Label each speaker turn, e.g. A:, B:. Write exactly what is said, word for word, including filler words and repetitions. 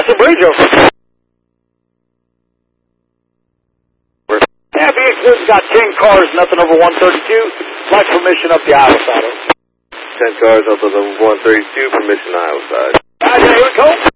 A: Castle Bridge over. Yeah, B X has got ten cars, nothing over one thirty-two. Like permission up the Iowa side.
B: ten cars up to the one thirty-two, permission Iowa side.
A: Roger, here we go.